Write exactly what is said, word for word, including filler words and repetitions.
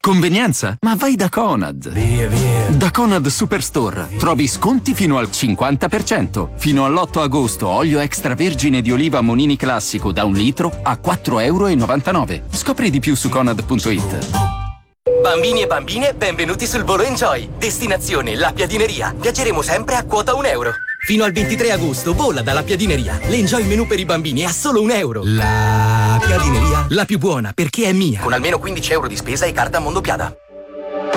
Convenienza? Ma vai da Conad. Via, via. Da Conad Superstore trovi sconti fino al cinquanta per cento. Fino all'otto agosto olio extravergine di oliva Monini classico da un litro a quattro e novantanove euro. Scopri di più su conad punto it. Bambini e bambine, benvenuti sul volo Enjoy. Destinazione La Piadineria. Viaggeremo sempre a quota un euro. Fino al ventitré agosto vola dalla Piadineria. L'Enjoy menù per i bambini è a solo un euro. La Piadineria, la più buona perché è mia. Con almeno quindici euro di spesa e carta Mondopiada.